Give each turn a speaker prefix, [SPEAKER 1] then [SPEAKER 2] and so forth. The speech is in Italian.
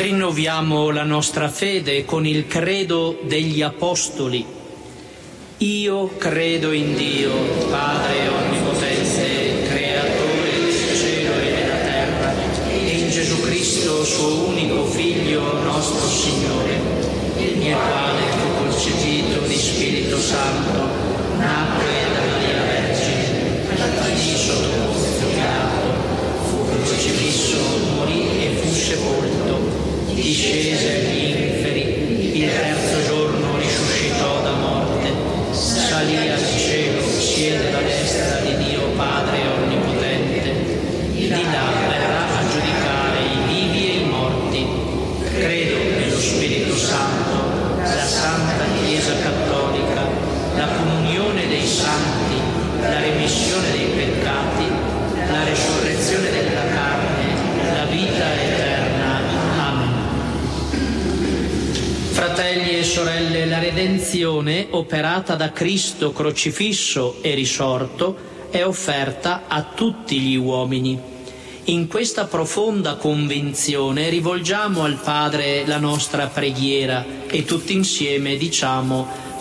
[SPEAKER 1] Rinnoviamo la nostra fede con il credo degli Apostoli. Io credo in Dio, Padre Onnipotente, Creatore del cielo e della terra, e in Gesù Cristo, suo unico Figlio, nostro Signore, il quale fu concepito di Spirito Santo, nacque da Maria Vergine, patì sotto Ponzio Pilato, fu crocifisso, morì e fu sepolto, discese agli inferi, il terzo giorno risuscitò da morte, salì al cielo, siede alla destra di Dio Padre Onnipotente, di là verrà a giudicare i vivi e i morti. Credo nello Spirito Santo, la Santa Chiesa Cattolica, la comunione dei santi, la remissione dei peccati, la resurrezione della carne, la vita eterna. Amen. Fratelli e sorelle, la redenzione operata da Cristo crocifisso e risorto è offerta a tutti gli uomini. In questa profonda convinzione rivolgiamo al Padre la nostra preghiera e tutti insieme diciamo: